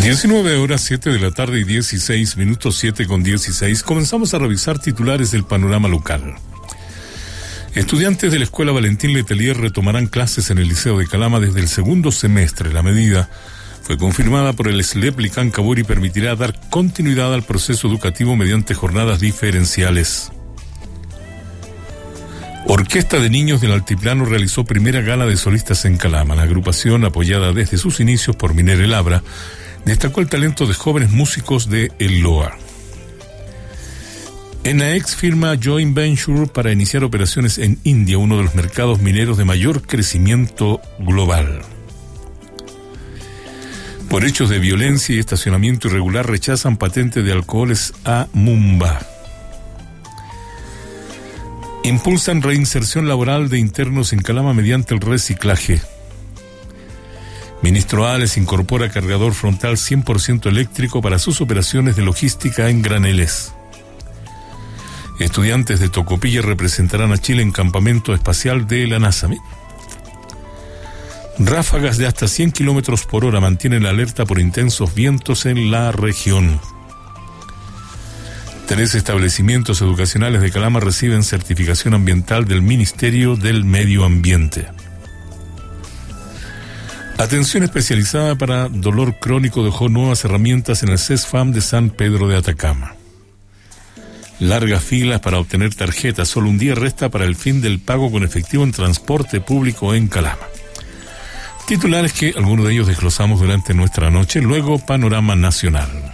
19 horas, 7 de la tarde y 16 minutos, 7:16. Comenzamos a revisar titulares del panorama local. Estudiantes de la Escuela Valentín Letelier retomarán clases en el Liceo de Calama desde el segundo semestre. La medida fue confirmada por el SLEP Licancabur y permitirá dar continuidad al proceso educativo mediante jornadas diferenciales. Orquesta de Niños del Altiplano realizó primera gala de solistas en Calama. La agrupación, apoyada desde sus inicios por Minere Labra, destacó el talento de jóvenes músicos de El Loa. ENAEX firma joint venture para iniciar operaciones en India, uno de los mercados mineros de mayor crecimiento global. Por hechos de violencia y estacionamiento irregular rechazan patente de alcoholes a Mumba. Impulsan reinserción laboral de internos en Calama mediante el reciclaje. Ministro Ales incorpora cargador frontal 100% eléctrico para sus operaciones de logística en graneles. Estudiantes de Tocopilla representarán a Chile en campamento espacial de la NASA. Ráfagas de hasta 100 kilómetros por hora mantienen la alerta por intensos vientos en la región. 3 establecimientos educacionales de Calama reciben certificación ambiental del Ministerio del Medio Ambiente. Atención especializada para dolor crónico dejó nuevas herramientas en el CESFAM de San Pedro de Atacama. Largas filas para obtener tarjetas. Solo un día resta para el fin del pago con efectivo en transporte público en Calama. Titulares que algunos de ellos desglosamos durante nuestra noche. Luego, panorama nacional.